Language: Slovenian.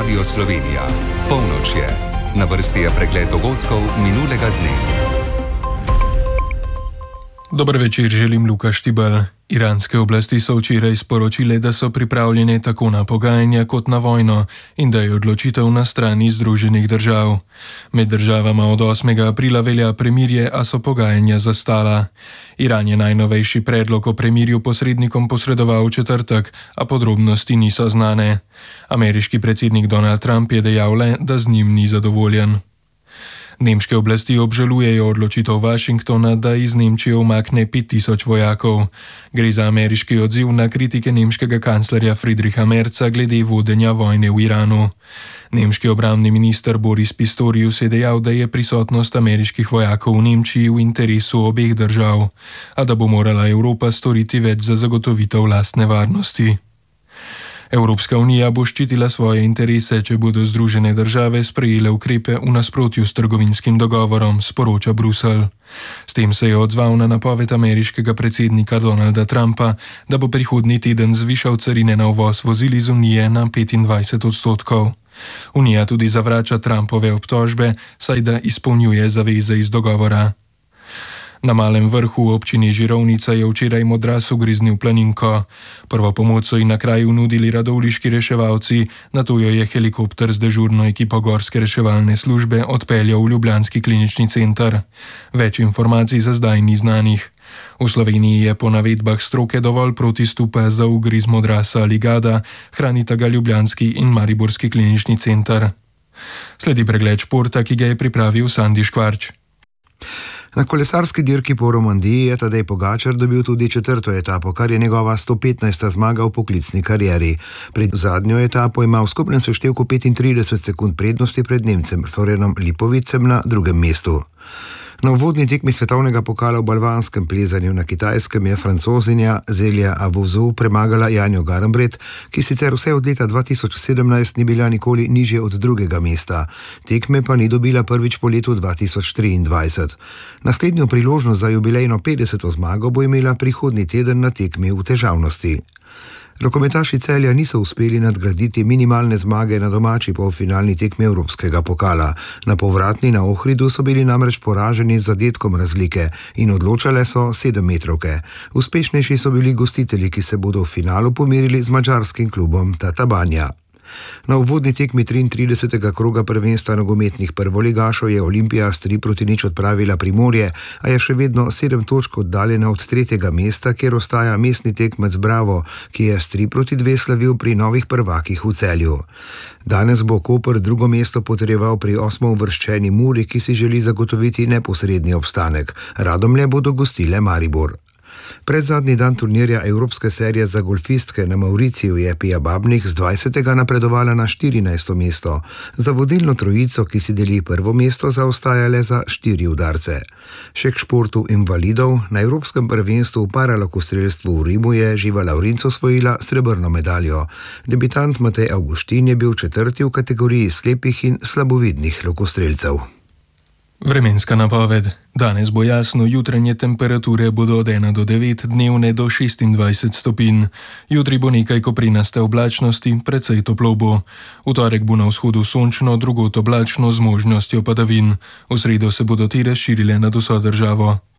Radio Slovenija. Polnoč je. Na vrsti je pregled dogodkov minulega dne. Dober večer, želim Luka Štibal. Iranske oblasti so včeraj sporočile, da so pripravljene tako na pogajanja kot na vojno in da je odločitev na strani Združenih držav. Med državama od 8. aprila velja premirje, a so pogajanja zastala. Iran je najnovejši predlog o premirju posrednikom posredoval v četrtek, a podrobnosti niso znane. Ameriški predsednik Donald Trump je dejal le, da z njim ni zadovoljen. Nemške oblasti obžalujejo odločitev Washingtona, da iz Nemčije umakne 5000 vojakov. Gre za ameriški odziv na kritike nemškega kanclerja Friedricha Merza glede vodenja vojne v Iranu. Nemški obrambni minister Boris Pistorius je dejal, da je prisotnost ameriških vojakov v Nemčiji v interesu obeh držav, a da bo morala Evropa storiti več za zagotovitev lastne varnosti. Evropska unija bo ščitila svoje interese, če bodo Združene države sprejele ukrepe v nasprotju s trgovinskim dogovorom, sporoča Bruselj. S tem se je odzval na napoved ameriškega predsednika Donalda Trumpa, da bo prihodnji teden zvišal carine na uvoz vozil iz Unije na 25%. Unija tudi zavrača Trumpove obtožbe, saj da izpolnjuje zaveze iz dogovora. Na Malem Vrhu v občini Žirovnica je včeraj modras ugriznil planinko. Prvo pomoč so ji na kraju nudili radovljiški reševalci, nato jo je helikopter z dežurno ekipo gorske reševalne službe odpeljal v ljubljanski klinični center. Več informacij za zdaj ni znanih. V Sloveniji je po navedbah stroke dovolj protistupa za ugriz modrasa ali gada, hranita ga ljubljanski in mariborski klinični center. Sledi pregled športa, ki ga je pripravil Sandi Škvarč. Na kolesarski dirki po Romandiji je Tadej Pogačar dobil tudi 4. etapo, kar je njegova 115. zmaga v poklicni karieri. Pred zadnjo etapo ima v skupnem seštevku 35 sekund prednosti pred Nemcem Florianom Lipovicem na drugem mestu. Na uvodni tekmi svetovnega pokala v balvanskem plezanju na Kitajskem je Francozinja Zelja Avuzu premagala Janjo Garnbret, ki sicer vse od leta 2017 ni bila nikoli nižje od drugega mesta. Tekme pa ni dobila prvič po letu 2023. Naslednjo priložnost za jubilejno 50. zmago bo imela prihodnji teden na tekmi v težavnosti. Rokometaši Celja niso uspeli nadgraditi minimalne zmage na domači polfinalni tekmi Evropskega pokala. Na povratni na Ohridu so bili namreč poraženi z zadetkom razlike in odločale so 7-metrovke. Uspešnejši so bili gostitelji, ki se bodo v finalu pomerili z madžarskim klubom Tatabanja. Na uvodni tekmi 33. kroga prvenstva nogometnih prvoligašov je Olimpija s 3-0 odpravila Primorje, a je še vedno 7 točk oddaljena od 3. mesta, kjer ostaja mestni tekmec Bravo, ki je s 3-2 slavil pri novih prvakih v Celju. Danes bo Koper drugo mesto potrjeval pri 8. uvrščeni Muri, ki si želi zagotoviti neposredni obstanek. Radomlje bodo gostile Maribor. Predzadnji dan turnirja Evropske serije za golfistke na Mauriciju je Pia Babnih z 20. napredovala na 14. mesto. Za vodilno trojico, ki si deli prvo mesto, zaostajale za 4 udarce. Še k športu invalidov, na Evropskem prvenstvu v paralokostrelstvu v Rimu je Živa Lavrinc osvojila srebrno medaljo. Debitant Matej Avguštin je bil 4. v kategoriji slepih in slabovidnih lokostrelcev. Vremenska napoved. Danes bo jasno, jutranje temperature bodo od 1 do 9, dnevne do 26 stopinj. Jutri bo nekaj koprinaste oblačnosti, precej toplo bo. V torek bo na vzhodu sončno, drugod oblačno z možnostjo padavin. V sredo se bodo te razširile nad vso državo.